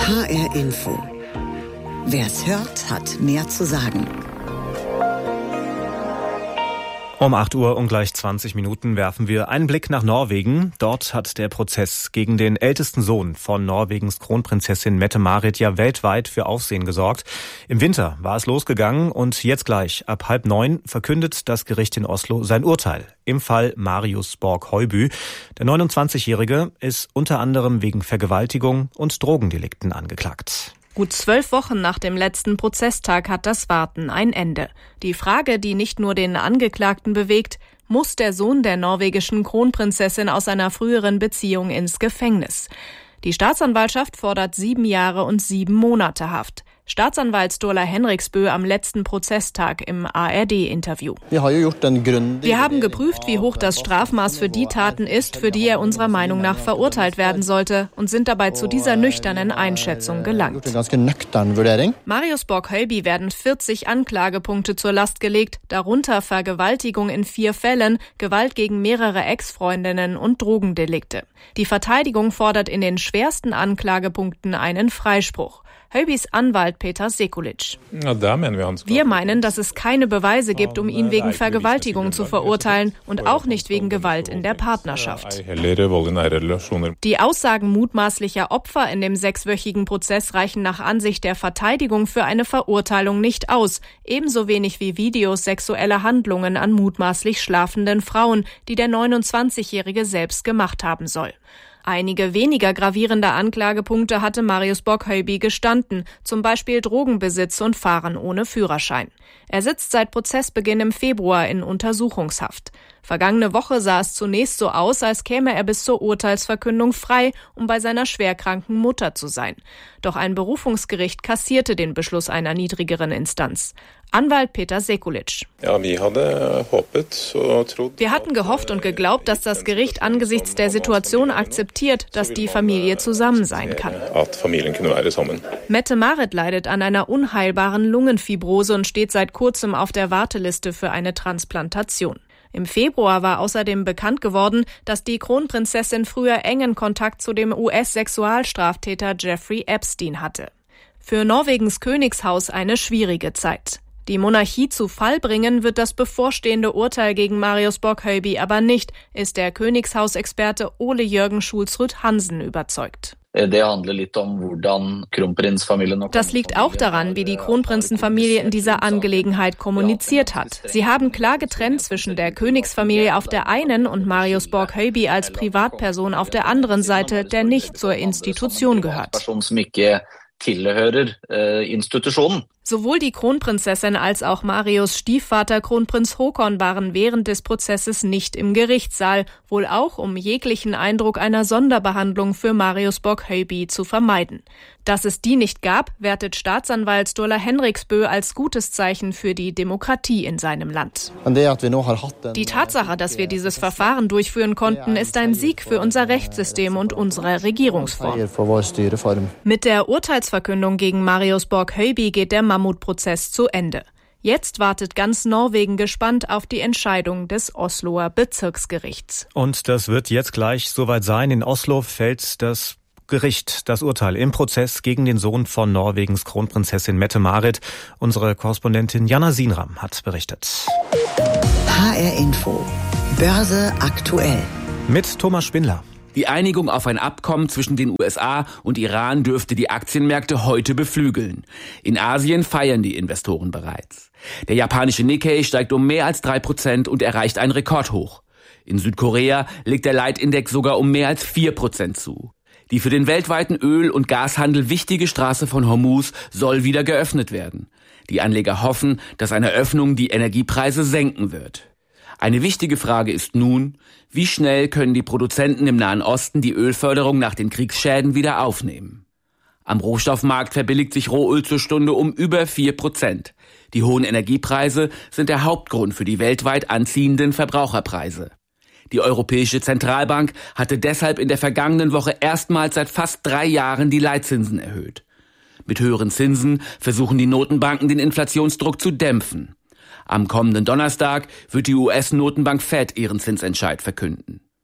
HR Info. Wer's hört, hat mehr zu sagen. Um 8 Uhr und gleich 20 Minuten werfen wir einen Blick nach Norwegen. Dort hat der Prozess gegen den ältesten Sohn von Norwegens Kronprinzessin Mette-Marit ja weltweit für Aufsehen gesorgt. Im Winter war es losgegangen und jetzt gleich ab 8:30 verkündet das Gericht in Oslo sein Urteil im Fall Marius Borg Høiby. Der 29-Jährige ist unter anderem wegen Vergewaltigung und Drogendelikten angeklagt. Gut 12 Wochen nach dem letzten Prozesstag hat das Warten ein Ende. Die Frage, die nicht nur den Angeklagten bewegt, muss der Sohn der norwegischen Kronprinzessin aus einer früheren Beziehung ins Gefängnis? Die Staatsanwaltschaft fordert 7 Jahre und 7 Monate Haft. Staatsanwalt Sturla Henriksbø am letzten Prozesstag im ARD-Interview. Wir haben geprüft, wie hoch das Strafmaß für die Taten ist, für die er unserer Meinung nach verurteilt werden sollte, und sind dabei zu dieser nüchternen Einschätzung gelangt. Marius Borg Høiby werden 40 Anklagepunkte zur Last gelegt, darunter Vergewaltigung in 4 Fällen, Gewalt gegen mehrere Ex-Freundinnen und Drogendelikte. Die Verteidigung fordert in den schwersten Anklagepunkten einen Freispruch. Høibys Anwalt Peter Sekulic. Wir meinen, dass es keine Beweise gibt, um ihn wegen Vergewaltigung zu verurteilen und auch nicht wegen Gewalt in der Partnerschaft. Die Aussagen mutmaßlicher Opfer in dem 6-wöchigen Prozess reichen nach Ansicht der Verteidigung für eine Verurteilung nicht aus, ebenso wenig wie Videos sexueller Handlungen an mutmaßlich schlafenden Frauen, die der 29-Jährige selbst gemacht haben soll. Einige weniger gravierende Anklagepunkte hatte Marius Borg Høiby gestanden, zum Beispiel Drogenbesitz und Fahren ohne Führerschein. Er sitzt seit Prozessbeginn im Februar in Untersuchungshaft. Vergangene Woche sah es zunächst so aus, als käme er bis zur Urteilsverkündung frei, um bei seiner schwerkranken Mutter zu sein. Doch ein Berufungsgericht kassierte den Beschluss einer niedrigeren Instanz. Anwalt Peter Sekulic. Wir hatten gehofft und geglaubt, dass das Gericht angesichts der Situation akzeptiert, dass die Familie zusammen sein kann. Mette-Marit leidet an einer unheilbaren Lungenfibrose und steht seit kurzem auf der Warteliste für eine Transplantation. Im Februar war außerdem bekannt geworden, dass die Kronprinzessin früher engen Kontakt zu dem US-Sexualstraftäter Jeffrey Epstein hatte. Für Norwegens Königshaus eine schwierige Zeit. Die Monarchie zu Fall bringen wird das bevorstehende Urteil gegen Marius Borg Høiby aber nicht, ist der Königshausexperte Ole Jørgen Schulzrud Hansen überzeugt. Das liegt auch daran, wie die Kronprinzenfamilie in dieser Angelegenheit kommuniziert hat. Sie haben klar getrennt zwischen der Königsfamilie auf der einen und Marius Borg Høiby als Privatperson auf der anderen Seite, der nicht zur Institution gehört. Sowohl die Kronprinzessin als auch Marius Stiefvater Kronprinz Håkon waren während des Prozesses nicht im Gerichtssaal, wohl auch um jeglichen Eindruck einer Sonderbehandlung für Marius Borg Høiby zu vermeiden. Dass es die nicht gab, wertet Staatsanwalt Sturla Henriksbø als gutes Zeichen für die Demokratie in seinem Land. Die Tatsache, dass wir dieses Verfahren durchführen konnten, ist ein Sieg für unser Rechtssystem und unsere Regierungsform. Mit der Urteilsverkündung gegen Marius Borg Høiby geht der Mammutprozess zu Ende. Jetzt wartet ganz Norwegen gespannt auf die Entscheidung des Osloer Bezirksgerichts. Und das wird jetzt gleich soweit sein. In Oslo fällt das Gericht das Urteil im Prozess gegen den Sohn von Norwegens Kronprinzessin Mette-Marit. Unsere Korrespondentin Jana Sinram hat berichtet. HR Info. Börse aktuell. Mit Thomas Spindler. Die Einigung auf ein Abkommen zwischen den USA und Iran dürfte die Aktienmärkte heute beflügeln. In Asien feiern die Investoren bereits. Der japanische Nikkei steigt um mehr als 3% und erreicht ein Rekordhoch. In Südkorea legt der Leitindex sogar um mehr als 4% zu. Die für den weltweiten Öl- und Gashandel wichtige Straße von Hormuz soll wieder geöffnet werden. Die Anleger hoffen, dass eine Öffnung die Energiepreise senken wird. Eine wichtige Frage ist nun, wie schnell können die Produzenten im Nahen Osten die Ölförderung nach den Kriegsschäden wieder aufnehmen? Am Rohstoffmarkt verbilligt sich Rohöl zur Stunde um über 4%. Die hohen Energiepreise sind der Hauptgrund für die weltweit anziehenden Verbraucherpreise. Die Europäische Zentralbank hatte deshalb in der vergangenen Woche erstmals seit fast 3 Jahren die Leitzinsen erhöht. Mit höheren Zinsen versuchen die Notenbanken, den Inflationsdruck zu dämpfen. Am kommenden Donnerstag wird die US-Notenbank Fed ihren Zinsentscheid verkünden.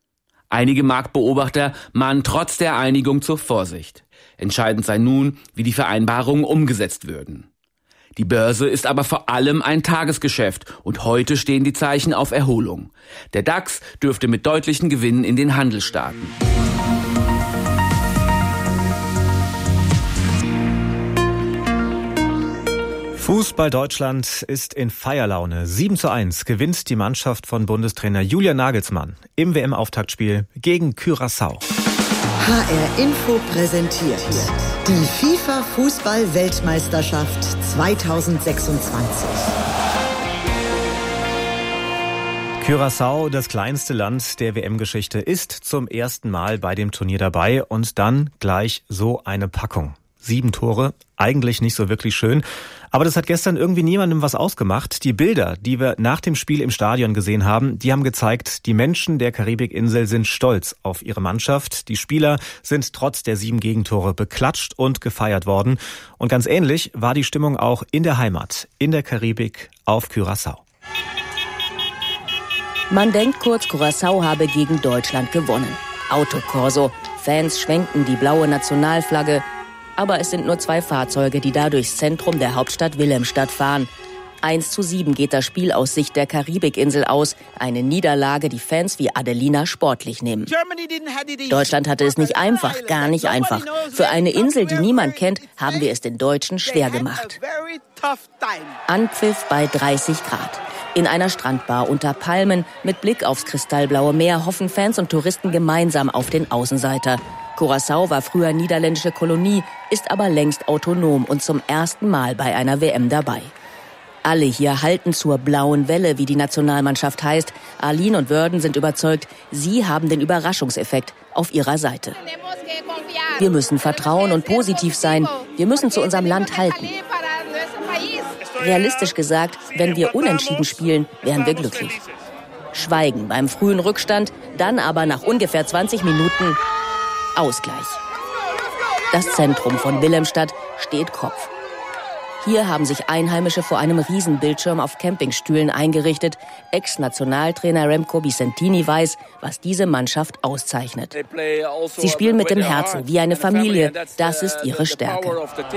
Einige Marktbeobachter mahnen trotz der Einigung zur Vorsicht. Entscheidend sei nun, wie die Vereinbarungen umgesetzt würden. Die Börse ist aber vor allem ein Tagesgeschäft und heute stehen die Zeichen auf Erholung. Der DAX dürfte mit deutlichen Gewinnen in den Handel starten. Fußball Deutschland ist in Feierlaune. 7:1 gewinnt die Mannschaft von Bundestrainer Julian Nagelsmann im WM-Auftaktspiel gegen Curaçao. HR Info präsentiert die FIFA-Fußball-Weltmeisterschaft 2026. Curaçao, das kleinste Land der WM-Geschichte, ist zum ersten Mal bei dem Turnier dabei und dann gleich so eine Packung. 7 Tore, eigentlich nicht so wirklich schön. Aber das hat gestern irgendwie niemandem was ausgemacht. Die Bilder, die wir nach dem Spiel im Stadion gesehen haben, die haben gezeigt, die Menschen der Karibikinsel sind stolz auf ihre Mannschaft. Die Spieler sind trotz der 7 Gegentore beklatscht und gefeiert worden. Und ganz ähnlich war die Stimmung auch in der Heimat, in der Karibik auf Curaçao. Man denkt kurz, Curaçao habe gegen Deutschland gewonnen. Autokorso, Fans schwenken die blaue Nationalflagge. Aber es sind nur 2 Fahrzeuge, die da durchs Zentrum der Hauptstadt Willemstad fahren. 1:7 geht das Spiel aus Sicht der Karibikinsel aus. Eine Niederlage, die Fans wie Adelina sportlich nehmen. Deutschland hatte es nicht einfach, gar nicht einfach. Für eine Insel, die niemand kennt, haben wir es den Deutschen schwer gemacht. Anpfiff bei 30 Grad. In einer Strandbar unter Palmen mit Blick aufs kristallblaue Meer hoffen Fans und Touristen gemeinsam auf den Außenseiter. Curaçao war früher niederländische Kolonie, ist aber längst autonom und zum ersten Mal bei einer WM dabei. Alle hier halten zur blauen Welle, wie die Nationalmannschaft heißt. Arlene und Wörden sind überzeugt, sie haben den Überraschungseffekt auf ihrer Seite. Wir müssen vertrauen und positiv sein. Wir müssen zu unserem Land halten. Realistisch gesagt, wenn wir unentschieden spielen, wären wir glücklich. Schweigen beim frühen Rückstand, dann aber nach ungefähr 20 Minuten Ausgleich. Das Zentrum von Willemstad steht Kopf. Hier haben sich Einheimische vor einem Riesenbildschirm auf Campingstühlen eingerichtet. Ex-Nationaltrainer Remco Vicentini weiß, was diese Mannschaft auszeichnet. Sie spielen mit dem Herzen, wie eine Familie. Das ist ihre Stärke.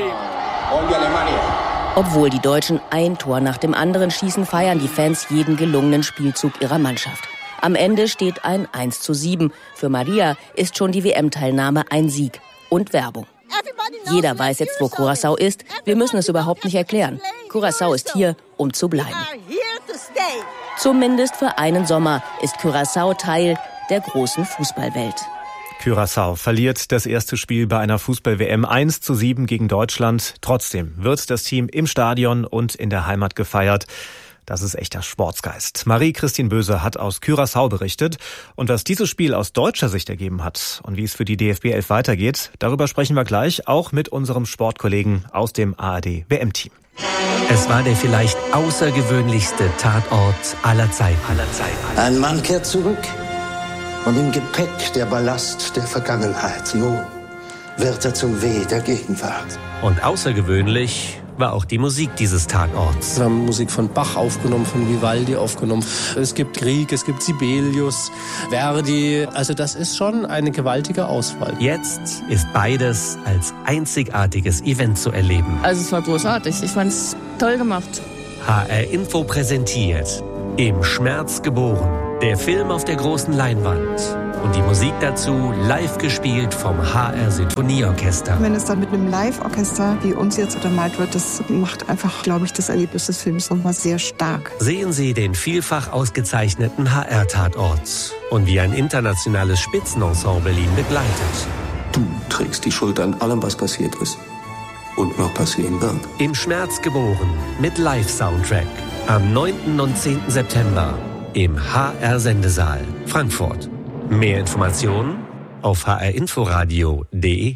Obwohl die Deutschen ein Tor nach dem anderen schießen, feiern die Fans jeden gelungenen Spielzug ihrer Mannschaft. Am Ende steht ein 1:7. Für Maria ist schon die WM-Teilnahme ein Sieg und Werbung. Jeder weiß jetzt, wo Curaçao ist. Wir müssen es überhaupt nicht erklären. Curaçao ist hier, um zu bleiben. Zumindest für einen Sommer ist Curaçao Teil der großen Fußballwelt. Curaçao verliert das erste Spiel bei einer Fußball-WM 1:7 gegen Deutschland. Trotzdem wird das Team im Stadion und in der Heimat gefeiert. Das ist echter Sportsgeist. Marie-Christine Böse hat aus Curaçao berichtet. Und was dieses Spiel aus deutscher Sicht ergeben hat und wie es für die DFB 11 weitergeht, darüber sprechen wir gleich auch mit unserem Sportkollegen aus dem ARD-WM-Team. Es war der vielleicht außergewöhnlichste Tatort aller Zeiten. Ein Mann kehrt zurück und im Gepäck der Ballast der Vergangenheit. Nun wird er zum Weh der Gegenwart. Und außergewöhnlich war auch die Musik dieses Tatorts. Wir haben Musik von Bach aufgenommen, von Vivaldi aufgenommen. Es gibt Grieg, es gibt Sibelius, Verdi. Also das ist schon eine gewaltige Auswahl. Jetzt ist beides als einzigartiges Event zu erleben. Also es war großartig. Ich fand es toll gemacht. HR Info präsentiert Im Schmerz geboren. Der Film auf der großen Leinwand. Und die Musik dazu live gespielt vom HR Sinfonieorchester. Wenn es dann mit einem Live-Orchester wie uns jetzt untermalt wird, das macht einfach, glaube ich, das Erlebnis des Films nochmal sehr stark. Sehen Sie den vielfach ausgezeichneten HR-Tatort und wie ein internationales Spitzenensemble ihn begleitet. Du trägst die Schuld an allem, was passiert ist und noch passieren wird. Im Schmerz geboren mit Live-Soundtrack. Am 9. und 10. September im HR-Sendesaal Frankfurt. Mehr Informationen auf hrinforadio.de.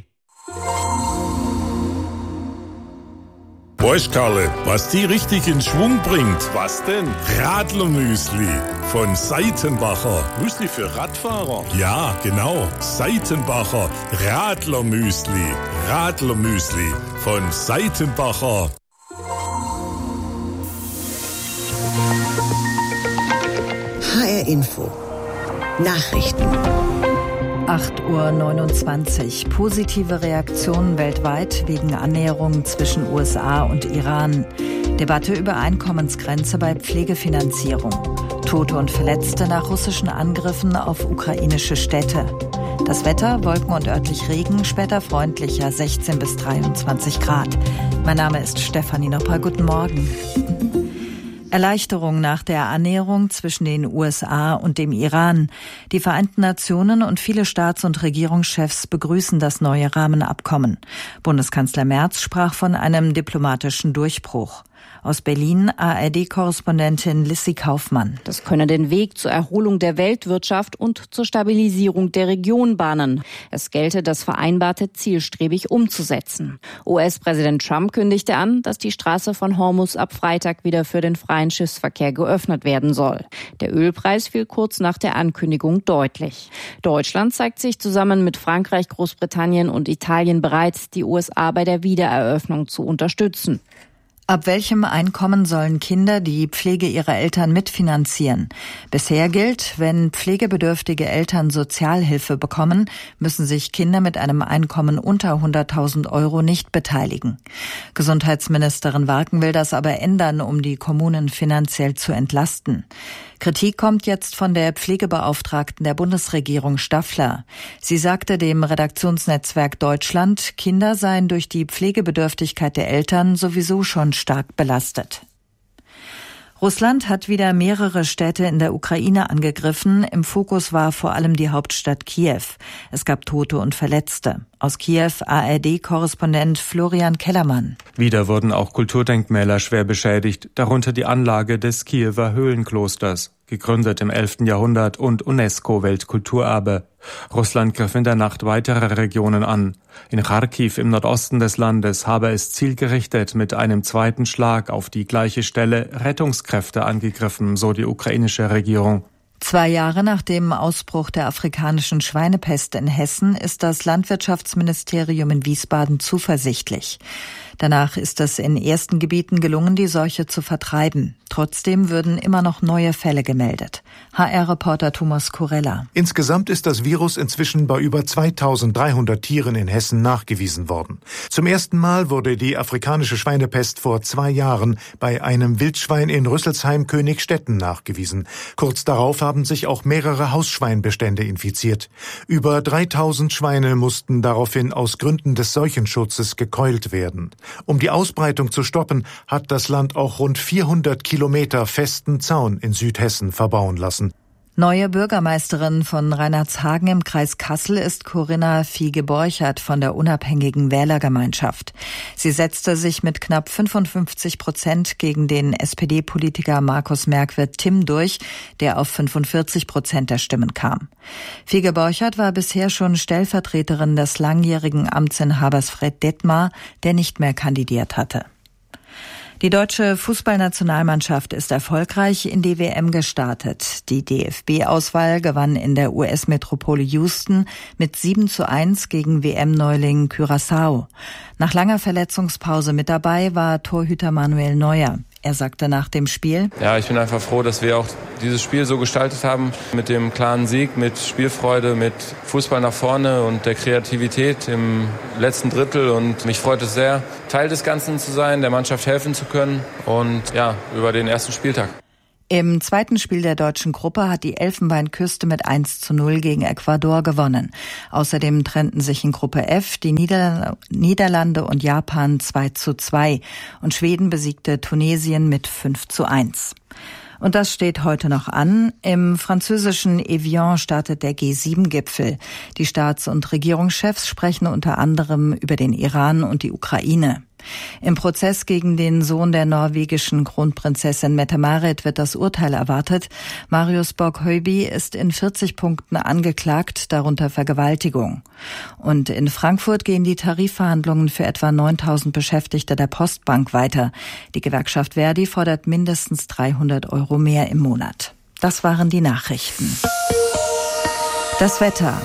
Weißt Karle, was die richtig in Schwung bringt? Was denn? Radlermüsli von Seitenbacher. Müsli für Radfahrer? Ja, genau. Seitenbacher Radlermüsli. Radlermüsli von Seitenbacher. HR Info. Nachrichten. 8:29 Uhr. Positive Reaktionen weltweit wegen Annäherung zwischen USA und Iran. Debatte über Einkommensgrenze bei Pflegefinanzierung. Tote und Verletzte nach russischen Angriffen auf ukrainische Städte. Das Wetter, Wolken und örtlich Regen, später freundlicher, 16 bis 23 Grad. Mein Name ist Stefanie Nopper. Guten Morgen. Erleichterung nach der Annäherung zwischen den USA und dem Iran. Die Vereinten Nationen und viele Staats- und Regierungschefs begrüßen das neue Rahmenabkommen. Bundeskanzler Merz sprach von einem diplomatischen Durchbruch. Aus Berlin ARD-Korrespondentin Lissy Kaufmann. Das könne den Weg zur Erholung der Weltwirtschaft und zur Stabilisierung der Region bahnen. Es gelte, das Vereinbarte zielstrebig umzusetzen. US-Präsident Trump kündigte an, dass die Straße von Hormuz ab Freitag wieder für den freien Schiffsverkehr geöffnet werden soll. Der Ölpreis fiel kurz nach der Ankündigung deutlich. Deutschland zeigt sich zusammen mit Frankreich, Großbritannien und Italien bereit, die USA bei der Wiedereröffnung zu unterstützen. Ab welchem Einkommen sollen Kinder die Pflege ihrer Eltern mitfinanzieren? Bisher gilt, wenn pflegebedürftige Eltern Sozialhilfe bekommen, müssen sich Kinder mit einem Einkommen unter 100.000 € nicht beteiligen. Gesundheitsministerin Warken will das aber ändern, um die Kommunen finanziell zu entlasten. Kritik kommt jetzt von der Pflegebeauftragten der Bundesregierung Staffler. Sie sagte dem Redaktionsnetzwerk Deutschland, Kinder seien durch die Pflegebedürftigkeit der Eltern sowieso schon stark belastet. Russland hat wieder mehrere Städte in der Ukraine angegriffen. Im Fokus war vor allem die Hauptstadt Kiew. Es gab Tote und Verletzte. Aus Kiew ARD-Korrespondent Florian Kellermann. Wieder wurden auch Kulturdenkmäler schwer beschädigt, darunter die Anlage des Kiewer Höhlenklosters, gegründet im 11. Jahrhundert und UNESCO-Weltkulturerbe. Russland griff in der Nacht weitere Regionen an. In Charkiw im Nordosten des Landes habe es zielgerichtet mit einem zweiten Schlag auf die gleiche Stelle Rettungskräfte angegriffen, so die ukrainische Regierung. 2 Jahre nach dem Ausbruch der afrikanischen Schweinepest in Hessen ist das Landwirtschaftsministerium in Wiesbaden zuversichtlich. Danach ist es in ersten Gebieten gelungen, die Seuche zu vertreiben. Trotzdem würden immer noch neue Fälle gemeldet. HR-Reporter Thomas Kurella. Insgesamt ist das Virus inzwischen bei über 2300 Tieren in Hessen nachgewiesen worden. Zum ersten Mal wurde die afrikanische Schweinepest vor 2 Jahren bei einem Wildschwein in Rüsselsheim-Königstetten nachgewiesen. Kurz darauf haben sich auch mehrere Hausschweinbestände infiziert. Über 3000 Schweine mussten daraufhin aus Gründen des Seuchenschutzes gekeult werden. Um die Ausbreitung zu stoppen, hat das Land auch rund 400 Kilometer festen Zaun in Südhessen verbauen lassen. Neue Bürgermeisterin von Reinhardshagen im Kreis Kassel ist Corinna Fiege-Borchert von der unabhängigen Wählergemeinschaft. Sie setzte sich mit knapp 55% gegen den SPD-Politiker Markus Merkwirth-Timm durch, der auf 45% der Stimmen kam. Fiege-Borchert war bisher schon Stellvertreterin des langjährigen Amtsinhabers Fred Detmar, der nicht mehr kandidiert hatte. Die deutsche Fußballnationalmannschaft ist erfolgreich in die WM gestartet. Die DFB-Auswahl gewann in der US-Metropole Houston mit 7:1 gegen WM-Neuling Curaçao. Nach langer Verletzungspause mit dabei war Torhüter Manuel Neuer. Er sagte nach dem Spiel: Ja, ich bin einfach froh, dass wir auch dieses Spiel so gestaltet haben, mit dem klaren Sieg, mit Spielfreude, mit Fußball nach vorne und der Kreativität im letzten Drittel. Und mich freut es sehr, Teil des Ganzen zu sein, der Mannschaft helfen zu können und ja, über den ersten Spieltag. Im zweiten Spiel der deutschen Gruppe hat die Elfenbeinküste mit 1:0 gegen Ecuador gewonnen. Außerdem trennten sich in Gruppe F die Niederlande und Japan 2:2 und Schweden besiegte Tunesien mit 5:1. Und das steht heute noch an. Im französischen Evian startet der G7-Gipfel. Die Staats- und Regierungschefs sprechen unter anderem über den Iran und die Ukraine. Im Prozess gegen den Sohn der norwegischen Kronprinzessin Mette-Marit wird das Urteil erwartet. Marius Borg-Høiby ist in 40 Punkten angeklagt, darunter Vergewaltigung. Und in Frankfurt gehen die Tarifverhandlungen für etwa 9.000 Beschäftigte der Postbank weiter. Die Gewerkschaft Verdi fordert mindestens 300 € mehr im Monat. Das waren die Nachrichten. Das Wetter.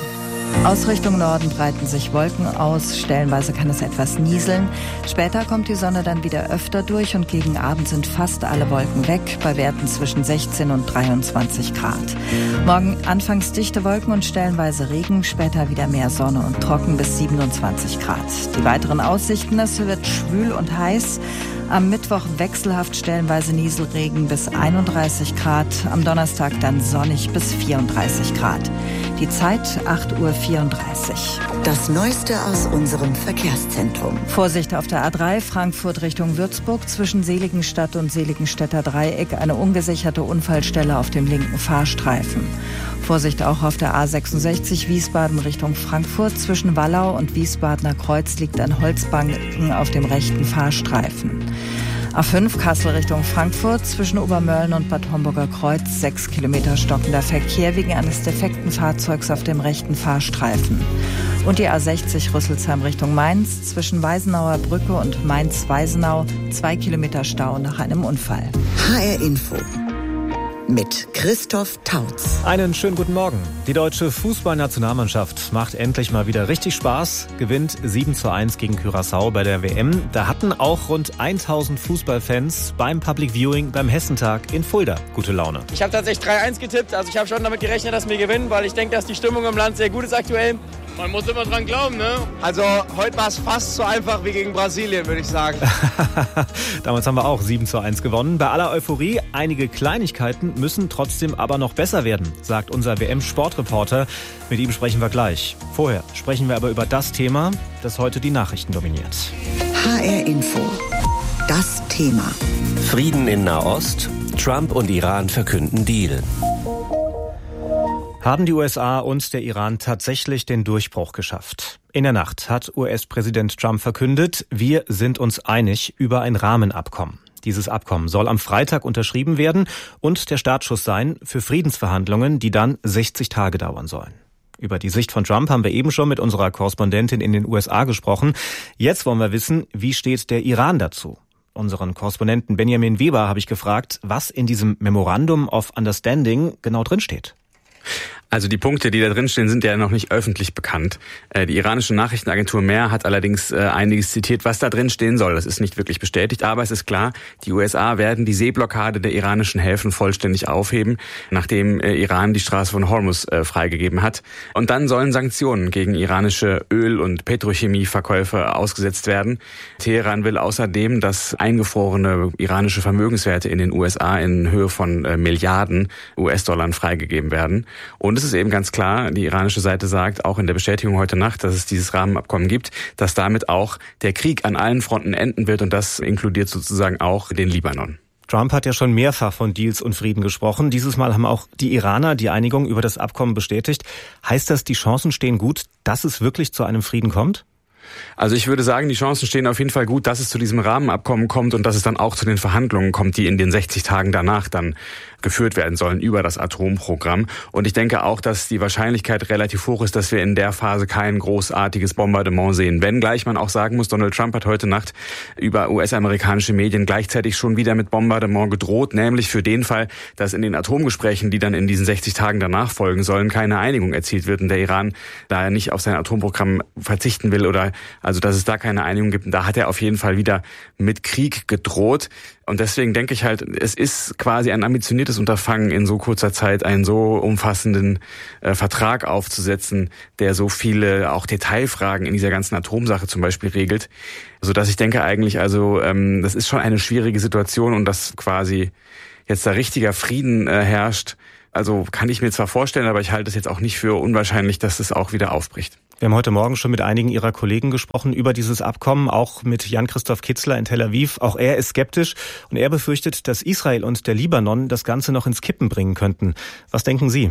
Aus Richtung Norden breiten sich Wolken aus, stellenweise kann es etwas nieseln. Später kommt die Sonne dann wieder öfter durch und gegen Abend sind fast alle Wolken weg, bei Werten zwischen 16 und 23 Grad. Morgen anfangs dichte Wolken und stellenweise Regen, später wieder mehr Sonne und trocken bis 27 Grad. Die weiteren Aussichten, es wird schwül und heiß. Am Mittwoch wechselhaft stellenweise Nieselregen bis 31 Grad, am Donnerstag dann sonnig bis 34 Grad. Die Zeit 8:34 Uhr. Das Neueste aus unserem Verkehrszentrum. Vorsicht auf der A3 Frankfurt Richtung Würzburg zwischen Seligenstadt und Seligenstädter Dreieck, eine ungesicherte Unfallstelle auf dem linken Fahrstreifen. Vorsicht auch auf der A66 Wiesbaden Richtung Frankfurt. Zwischen Wallau und Wiesbadener Kreuz liegt ein Holzbalken auf dem rechten Fahrstreifen. A5 Kassel Richtung Frankfurt zwischen Obermölln und Bad Homburger Kreuz 6 Kilometer stockender Verkehr wegen eines defekten Fahrzeugs auf dem rechten Fahrstreifen. Und die A60 Rüsselsheim Richtung Mainz zwischen Weisenauer Brücke und Mainz-Weisenau 2 Kilometer Stau nach einem Unfall. HR Info mit Christoph Tautz. Einen schönen guten Morgen. Die deutsche Fußballnationalmannschaft macht endlich mal wieder richtig Spaß, gewinnt 7:1 gegen Curaçao bei der WM. Da hatten auch rund 1000 Fußballfans beim Public Viewing beim Hessentag in Fulda gute Laune. Ich habe tatsächlich 3-1 getippt, also ich habe schon damit gerechnet, dass wir gewinnen, weil ich denke, dass die Stimmung im Land sehr gut ist aktuell. Man muss immer dran glauben, ne? Also heute war es fast so einfach wie gegen Brasilien, würde ich sagen. Damals haben wir auch 7:1 gewonnen. Bei aller Euphorie, einige Kleinigkeiten müssen trotzdem aber noch besser werden, sagt unser WM-Sportreporter. Mit ihm sprechen wir gleich. Vorher sprechen wir aber über das Thema, das heute die Nachrichten dominiert. HR Info. Das Thema. Frieden in Nahost. Trump und Iran verkünden Deal. Haben die USA und der Iran tatsächlich den Durchbruch geschafft? In der Nacht hat US-Präsident Trump verkündet, wir sind uns einig über ein Rahmenabkommen. Dieses Abkommen soll am Freitag unterschrieben werden und der Startschuss sein für Friedensverhandlungen, die dann 60 Tage dauern sollen. Über die Sicht von Trump haben wir eben schon mit unserer Korrespondentin in den USA gesprochen. Jetzt wollen wir wissen, wie steht der Iran dazu? Unseren Korrespondenten Benjamin Weber habe ich gefragt, was in diesem Memorandum of Understanding genau drinsteht. Also die Punkte, die da drinstehen, sind ja noch nicht öffentlich bekannt. Die iranische Nachrichtenagentur Mehr hat allerdings einiges zitiert, was da drin stehen soll. Das ist nicht wirklich bestätigt, aber es ist klar, die USA werden die Seeblockade der iranischen Häfen vollständig aufheben, nachdem Iran die Straße von Hormuz freigegeben hat. Und dann sollen Sanktionen gegen iranische Öl- und Petrochemieverkäufe ausgesetzt werden. Teheran will außerdem, dass eingefrorene iranische Vermögenswerte in den USA in Höhe von Milliarden US-Dollar freigegeben werden. Und es ist eben ganz klar, die iranische Seite sagt auch in der Bestätigung heute Nacht, dass es dieses Rahmenabkommen gibt, dass damit auch der Krieg an allen Fronten enden wird und das inkludiert sozusagen auch den Libanon. Trump hat ja schon mehrfach von Deals und Frieden gesprochen. Dieses Mal haben auch die Iraner die Einigung über das Abkommen bestätigt. Heißt das, die Chancen stehen gut, dass es wirklich zu einem Frieden kommt? Also ich würde sagen, die Chancen stehen auf jeden Fall gut, dass es zu diesem Rahmenabkommen kommt und dass es dann auch zu den Verhandlungen kommt, die in den 60 Tagen danach dann geführt werden sollen über das Atomprogramm. Und ich denke auch, dass die Wahrscheinlichkeit relativ hoch ist, dass wir in der Phase kein großartiges Bombardement sehen. Wenngleich man auch sagen muss, Donald Trump hat heute Nacht über US-amerikanische Medien gleichzeitig schon wieder mit Bombardement gedroht, nämlich für den Fall, dass in den Atomgesprächen, die dann in diesen 60 Tagen danach folgen sollen, keine Einigung erzielt wird und der Iran da nicht auf sein Atomprogramm verzichten will oder also dass es da keine Einigung gibt. Und da hat er auf jeden Fall wieder mit Krieg gedroht. Und deswegen denke ich halt, es ist quasi ein ambitioniertes Unterfangen, in so kurzer Zeit einen so umfassenden Vertrag aufzusetzen, der so viele auch Detailfragen in dieser ganzen Atomsache zum Beispiel regelt. Sodass ich denke eigentlich, also das ist schon eine schwierige Situation und dass quasi jetzt da richtiger Frieden herrscht. Also kann ich mir zwar vorstellen, aber ich halte es jetzt auch nicht für unwahrscheinlich, dass es auch wieder aufbricht. Wir haben heute Morgen schon mit einigen Ihrer Kollegen gesprochen über dieses Abkommen, auch mit Jan-Christoph Kitzler in Tel Aviv. Auch er ist skeptisch und er befürchtet, dass Israel und der Libanon das Ganze noch ins Kippen bringen könnten. Was denken Sie?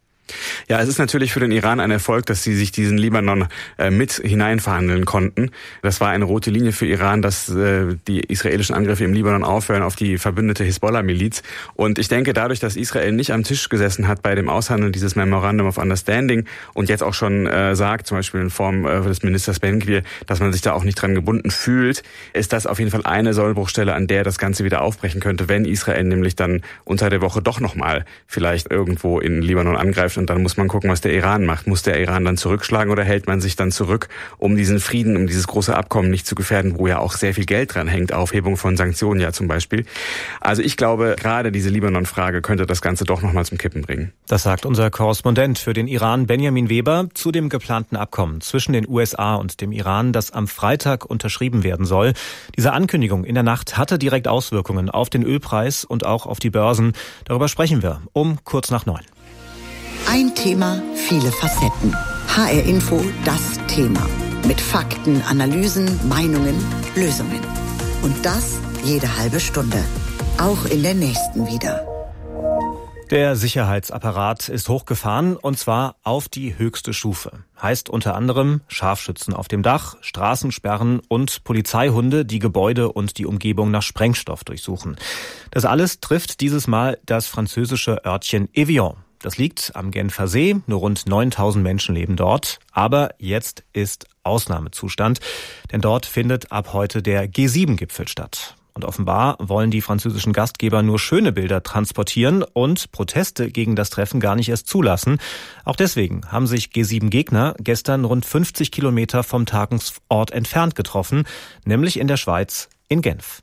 Ja, es ist natürlich für den Iran ein Erfolg, dass sie sich diesen Libanon mit hineinverhandeln konnten. Das war eine rote Linie für Iran, dass die israelischen Angriffe im Libanon aufhören auf die verbündete Hisbollah-Miliz. Und ich denke, dadurch, dass Israel nicht am Tisch gesessen hat bei dem Aushandeln dieses Memorandum of Understanding und jetzt auch schon sagt, zum Beispiel in Form des Ministers Ben-Gvir, dass man sich da auch nicht dran gebunden fühlt, ist das auf jeden Fall eine Sollbruchstelle, an der das Ganze wieder aufbrechen könnte, wenn Israel nämlich dann unter der Woche doch nochmal vielleicht irgendwo in Libanon angreift. läuft. Und dann muss man gucken, was der Iran macht. Muss der Iran dann zurückschlagen oder hält man sich dann zurück, um diesen Frieden, um dieses große Abkommen nicht zu gefährden, wo ja auch sehr viel Geld dran hängt, Aufhebung von Sanktionen ja zum Beispiel. Also ich glaube, gerade diese Libanon-Frage könnte das Ganze doch nochmal zum Kippen bringen. Das sagt unser Korrespondent für den Iran, Benjamin Weber, zu dem geplanten Abkommen zwischen den USA und dem Iran, das am Freitag unterschrieben werden soll. Diese Ankündigung in der Nacht hatte direkt Auswirkungen auf den Ölpreis und auch auf die Börsen. Darüber sprechen wir um kurz nach 9. Ein Thema, viele Facetten. HR Info, das Thema. Mit Fakten, Analysen, Meinungen, Lösungen. Und das jede halbe Stunde. Auch in der nächsten wieder. Der Sicherheitsapparat ist hochgefahren, und zwar auf die höchste Stufe. Heißt unter anderem Scharfschützen auf dem Dach, Straßensperren und Polizeihunde, die Gebäude und die Umgebung nach Sprengstoff durchsuchen. Das alles trifft dieses Mal das französische Örtchen Evian. Das liegt am Genfer See, nur rund 9.000 Menschen leben dort. Aber jetzt ist Ausnahmezustand, denn dort findet ab heute der G7-Gipfel statt. Und offenbar wollen die französischen Gastgeber nur schöne Bilder transportieren und Proteste gegen das Treffen gar nicht erst zulassen. Auch deswegen haben sich G7-Gegner gestern rund 50 Kilometer vom Tagungsort entfernt getroffen, nämlich in der Schweiz in Genf.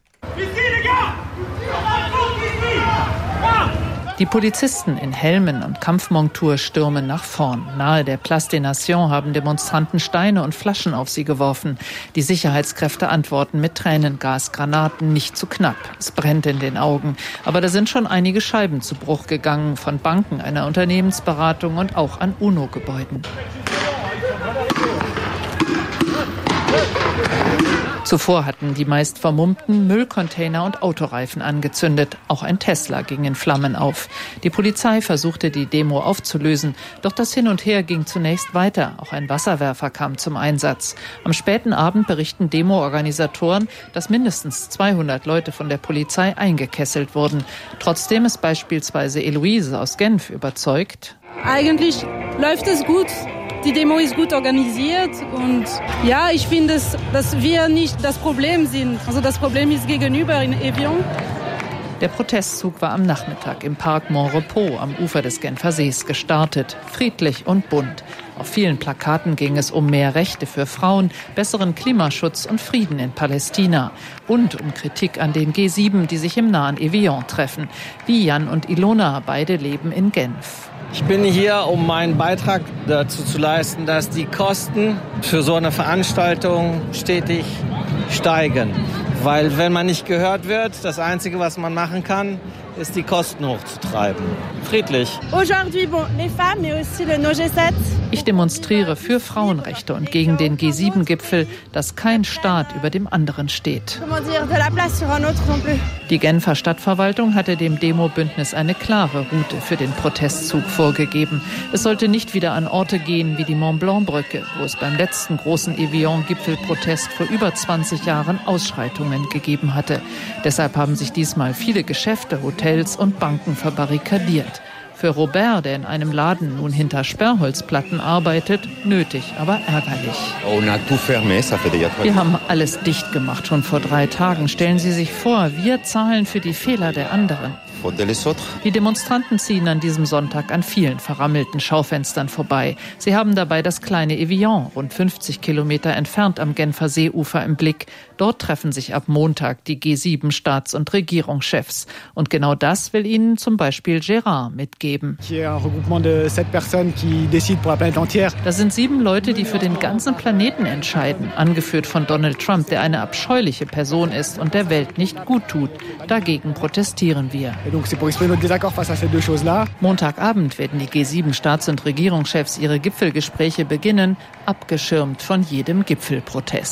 Die Polizisten in Helmen und Kampfmontur stürmen nach vorn. Nahe der Place des Nations haben Demonstranten Steine und Flaschen auf sie geworfen. Die Sicherheitskräfte antworten mit Tränengas, Granaten, nicht zu knapp. Es brennt in den Augen. Aber da sind schon einige Scheiben zu Bruch gegangen, von Banken, einer Unternehmensberatung und auch an UNO-Gebäuden. Zuvor hatten die meist Vermummten Müllcontainer und Autoreifen angezündet. Auch ein Tesla ging in Flammen auf. Die Polizei versuchte, die Demo aufzulösen. Doch das Hin und Her ging zunächst weiter. Auch ein Wasserwerfer kam zum Einsatz. Am späten Abend berichten Demo-Organisatoren, dass mindestens 200 Leute von der Polizei eingekesselt wurden. Trotzdem ist beispielsweise Eloise aus Genf überzeugt. Eigentlich läuft es gut. Die Demo ist gut organisiert und ja, ich finde, dass wir nicht das Problem sind. Also das Problem ist gegenüber in Evian. Der Protestzug war am Nachmittag im Park Montrepos am Ufer des Genfer Sees gestartet. Friedlich und bunt. Auf vielen Plakaten ging es um mehr Rechte für Frauen, besseren Klimaschutz und Frieden in Palästina. Und um Kritik an den G7, die sich im nahen Evian treffen. Wie Jan und Ilona, beide leben in Genf. Ich bin hier, um meinen Beitrag dazu zu leisten, dass die Kosten für so eine Veranstaltung stetig steigen. Weil wenn man nicht gehört wird, das Einzige, was man machen kann, ist die Kosten hochzutreiben. Friedlich. Ich demonstriere für Frauenrechte und gegen den G7-Gipfel, dass kein Staat über dem anderen steht. Die Genfer Stadtverwaltung hatte dem Demo-Bündnis eine klare Route für den Protestzug vorgegeben. Es sollte nicht wieder an Orte gehen wie die Mont-Blanc-Brücke, wo es beim letzten großen Evian-Gipfelprotest vor über 20 Jahren Ausschreitungen gegeben hatte. Deshalb haben sich diesmal viele Geschäfte, Hotels und Banken verbarrikadiert. Für Robert, der in einem Laden nun hinter Sperrholzplatten arbeitet, nötig, aber ärgerlich. Wir haben alles dicht gemacht, schon vor 3 Tagen. Stellen Sie sich vor, wir zahlen für die Fehler der anderen. Die Demonstranten ziehen an diesem Sonntag an vielen verrammelten Schaufenstern vorbei. Sie haben dabei das kleine Evian, rund 50 Kilometer entfernt am Genfer Seeufer, im Blick. Dort treffen sich ab Montag die G7-Staats- und Regierungschefs. Und genau das will ihnen zum Beispiel Gérard mitgeben. Das sind 7 Leute, die für den ganzen Planeten entscheiden, angeführt von Donald Trump, der eine abscheuliche Person ist und der Welt nicht gut tut. Dagegen protestieren wir. Montagabend werden die G7-Staats- und Regierungschefs ihre Gipfelgespräche beginnen, abgeschirmt von jedem Gipfelprotest.